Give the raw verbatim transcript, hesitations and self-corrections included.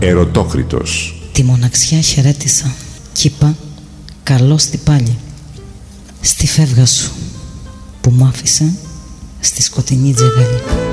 Ερωτόκριτος. Τη μοναξιά χαιρέτησα κι είπα καλώς την πάλι στη φεύγα σου που μ' άφησε στη σκοτεινή τζεγάλη.